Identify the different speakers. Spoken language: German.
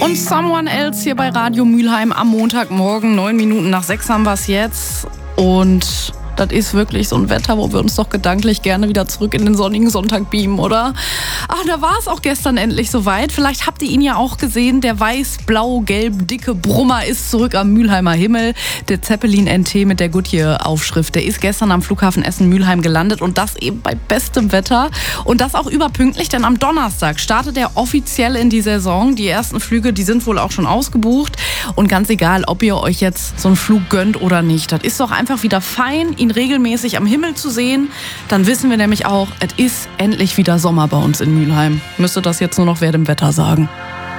Speaker 1: Und Someone Else hier bei Radio Mülheim am Montagmorgen. 9 Minuten nach 6 haben wir es jetzt. Und das ist wirklich so ein Wetter, wo wir uns doch gedanklich gerne wieder zurück in den sonnigen Sonntag beamen, oder? Ach, da war es auch gestern endlich soweit. Vielleicht habt ihr ihn ja auch gesehen. Der weiß-blau-gelb dicke Brummer ist zurück am Mülheimer Himmel. Der Zeppelin NT mit der Goodyear-Aufschrift. Der ist gestern am Flughafen Essen-Mülheim gelandet und das eben bei bestem Wetter. Und das auch überpünktlich, denn am Donnerstag startet er offiziell in die Saison. Die ersten Flüge, die sind wohl auch schon ausgebucht. Und ganz egal, ob ihr euch jetzt so einen Flug gönnt oder nicht, das ist doch einfach wieder fein, ihn regelmäßig am Himmel zu sehen. Dann wissen wir nämlich auch, es ist endlich wieder Sommer bei uns in Mülheim. Müsste das jetzt nur noch wer dem Wetter sagen.